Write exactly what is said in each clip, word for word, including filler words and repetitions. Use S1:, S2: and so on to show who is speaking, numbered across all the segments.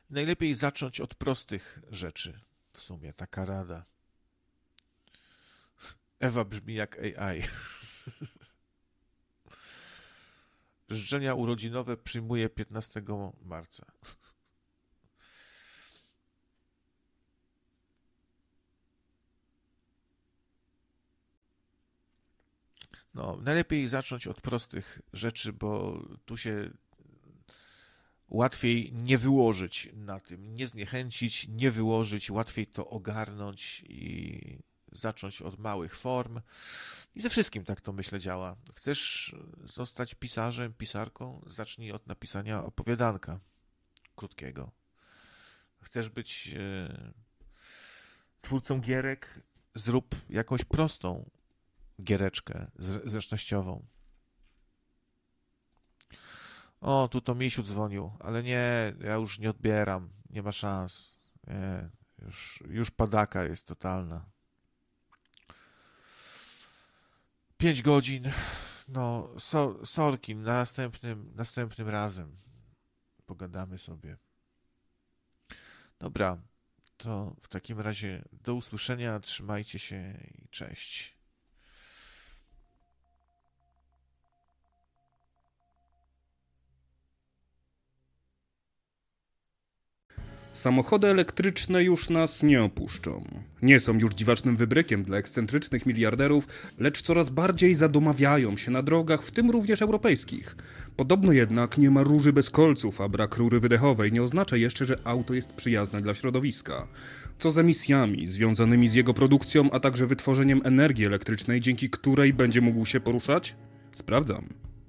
S1: Najlepiej zacząć od prostych rzeczy. W sumie taka rada. Ewa brzmi jak A I. Życzenia urodzinowe przyjmuję piętnastego marca. No, najlepiej zacząć od prostych rzeczy, bo tu się łatwiej nie wyłożyć na tym, nie zniechęcić, nie wyłożyć, łatwiej to ogarnąć i zacząć od małych form. I ze wszystkim tak to, myślę, działa. Chcesz zostać pisarzem, pisarką? Zacznij od napisania opowiadanka krótkiego. Chcesz być e, twórcą gierek? Zrób jakąś prostą giereczkę zręcznościową. O, tu to Misiu dzwonił, ale nie, ja już nie odbieram, nie ma szans. Nie, już, już padaka jest totalna. Pięć godzin, no, so, sorki, następnym, następnym razem pogadamy sobie. Dobra, to w takim razie do usłyszenia, trzymajcie się i cześć.
S2: Samochody elektryczne już nas nie opuszczą. Nie są już dziwacznym wybrykiem dla ekscentrycznych miliarderów, lecz coraz bardziej zadomawiają się na drogach, w tym również europejskich. Podobno jednak nie ma róży bez kolców, a brak rury wydechowej nie oznacza jeszcze, że auto jest przyjazne dla środowiska. Co z emisjami związanymi z jego produkcją, a także wytworzeniem energii elektrycznej, dzięki której będzie mógł się poruszać? Sprawdzam.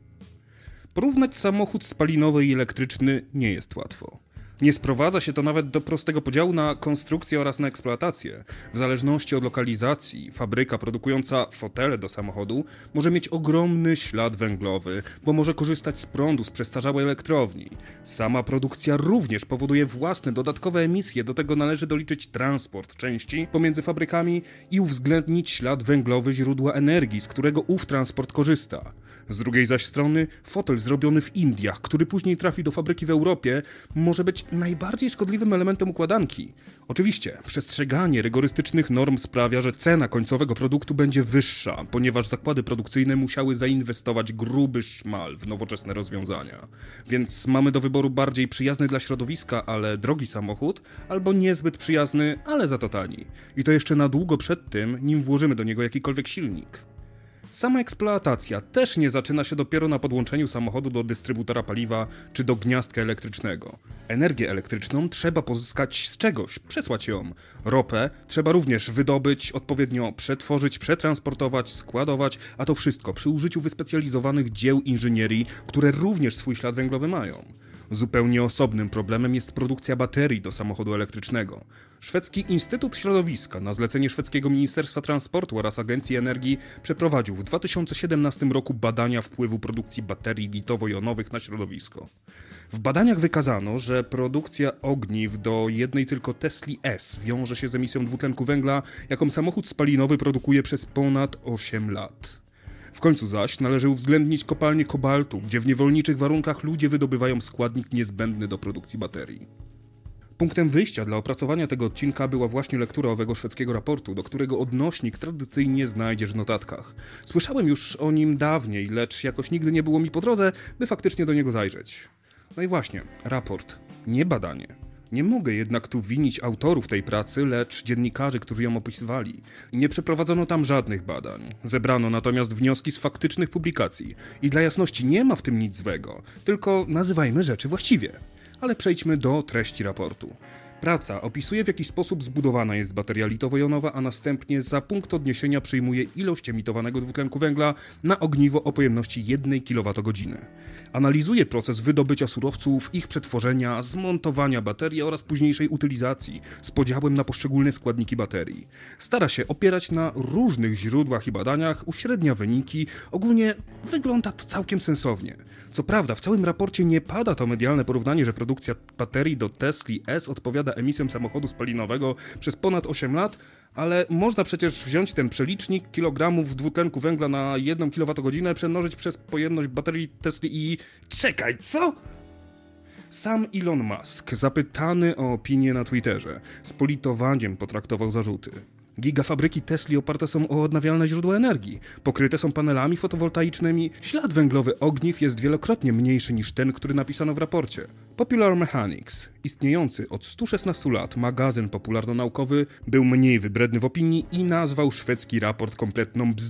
S2: Porównać samochód spalinowy i elektryczny nie jest łatwo. Nie sprowadza się to nawet do prostego podziału na konstrukcję oraz na eksploatację. W zależności od lokalizacji, fabryka produkująca fotele do samochodu może mieć ogromny ślad węglowy, bo może korzystać z prądu z przestarzałej elektrowni. Sama produkcja również powoduje własne dodatkowe emisje, do tego należy doliczyć transport części pomiędzy fabrykami i uwzględnić ślad węglowy źródła energii, z którego ów transport korzysta. Z drugiej zaś strony, fotel zrobiony w Indiach, który później trafi do fabryki w Europie, może być najbardziej szkodliwym elementem układanki. Oczywiście, przestrzeganie rygorystycznych norm sprawia, że cena końcowego produktu będzie wyższa, ponieważ zakłady produkcyjne musiały zainwestować gruby szmal w nowoczesne rozwiązania. Więc mamy do wyboru bardziej przyjazny dla środowiska, ale drogi samochód, albo niezbyt przyjazny, ale za to tani. I to jeszcze na długo przed tym, nim włożymy do niego jakikolwiek silnik. Sama eksploatacja też nie zaczyna się dopiero na podłączeniu samochodu do dystrybutora paliwa czy do gniazdka elektrycznego. Energię elektryczną trzeba pozyskać z czegoś, przesłać ją. Ropę trzeba również wydobyć, odpowiednio przetworzyć, przetransportować, składować, a to wszystko przy użyciu wyspecjalizowanych dzieł inżynierii, które również swój ślad węglowy mają. Zupełnie osobnym problemem jest produkcja baterii do samochodu elektrycznego. Szwedzki Instytut Środowiska na zlecenie szwedzkiego Ministerstwa Transportu oraz Agencji Energii przeprowadził w dwa tysiące siedemnastym roku badania wpływu produkcji baterii litowo-jonowych na środowisko. W badaniach wykazano, że produkcja ogniw do jednej tylko Tesli S wiąże się z emisją dwutlenku węgla, jaką samochód spalinowy produkuje przez ponad osiem lat. W końcu zaś należy uwzględnić kopalnię kobaltu, gdzie w niewolniczych warunkach ludzie wydobywają składnik niezbędny do produkcji baterii. Punktem wyjścia dla opracowania tego odcinka była właśnie lektura owego szwedzkiego raportu, do którego odnośnik tradycyjnie znajdziesz w notatkach. Słyszałem już o nim dawniej, lecz jakoś nigdy nie było mi po drodze, by faktycznie do niego zajrzeć. No i właśnie, raport, nie badanie. Nie mogę jednak tu winić autorów tej pracy, lecz dziennikarzy, którzy ją opisywali. Nie przeprowadzono tam żadnych badań. Zebrano natomiast wnioski z faktycznych publikacji. I dla jasności nie ma w tym nic złego, tylko nazywajmy rzeczy właściwie. Ale przejdźmy do treści raportu. Praca opisuje, w jaki sposób zbudowana jest bateria litowo-jonowa, a następnie za punkt odniesienia przyjmuje ilość emitowanego dwutlenku węgla na ogniwo o pojemności jednej kilowatogodziny. Analizuje proces wydobycia surowców, ich przetworzenia, zmontowania baterii oraz późniejszej utylizacji z podziałem na poszczególne składniki baterii. Stara się opierać na różnych źródłach i badaniach, uśrednia wyniki, ogólnie wygląda to całkiem sensownie. Co prawda, w całym raporcie nie pada to medialne porównanie, że produkcja baterii do Tesli S odpowiada emisjom samochodu spalinowego przez ponad osiem lat, ale można przecież wziąć ten przelicznik kilogramów dwutlenku węgla na jedną kilowatogodzinę, przemnożyć przez pojemność baterii Tesli i... Czekaj, co? Sam Elon Musk, zapytany o opinię na Twitterze, z politowaniem potraktował zarzuty. Gigafabryki Tesli oparte są o odnawialne źródła energii, pokryte są panelami fotowoltaicznymi, ślad węglowy ogniw jest wielokrotnie mniejszy niż ten, który napisano w raporcie. Popular Mechanics, istniejący od stu szesnastu lat magazyn popularno-naukowy, był mniej wybredny w opinii i nazwał szwedzki raport kompletną bzdurą.